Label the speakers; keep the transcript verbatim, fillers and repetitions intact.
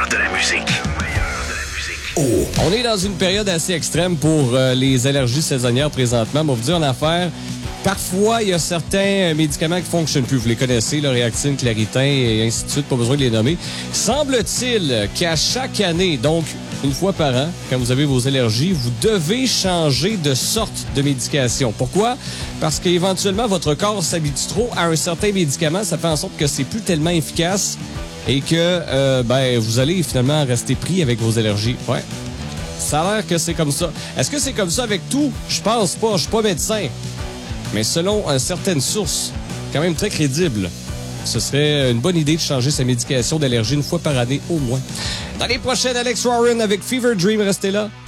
Speaker 1: de la musique.
Speaker 2: Oh. On est dans une période assez extrême pour euh, les allergies saisonnières présentement. Mais on vous dit en affaire, parfois, il y a certains médicaments qui ne fonctionnent plus. Vous les connaissez, le Réactine, Claritin et ainsi de suite, pas besoin de les nommer. Semble-t-il qu'à chaque année, donc une fois par an, quand vous avez vos allergies, vous devez changer de sorte de médication. Pourquoi? Parce qu'éventuellement, votre corps s'habitue trop à un certain médicament. Ça fait en sorte que c'est plus tellement efficace et que euh, ben vous allez finalement rester pris avec vos allergies. Ouais. Ça a l'air que c'est comme ça. Est-ce que c'est comme ça avec tout? Je pense pas. Je suis pas médecin. Mais selon euh, certaines sources, quand même très crédibles, ce serait une bonne idée de changer sa médication d'allergie une fois par année au moins. Dans les prochaines, Alex Warren avec Fever Dream. Restez là.